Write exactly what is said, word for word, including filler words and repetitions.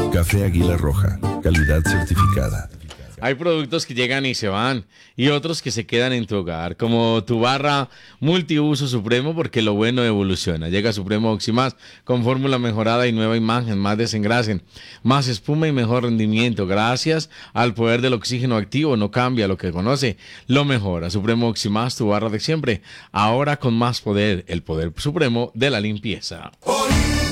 Café Águila Roja, calidad certificada. Hay productos que llegan y se van y otros que se quedan en tu hogar, como tu barra multiuso Supremo, porque lo bueno evoluciona. Llega Supremo Oxymás con fórmula mejorada y nueva imagen, más desengrase, más espuma y mejor rendimiento. Gracias al poder del oxígeno activo, no cambia lo que conoce, lo mejora. Supremo Oxymás, tu barra de siempre, ahora con más poder, el poder supremo de la limpieza.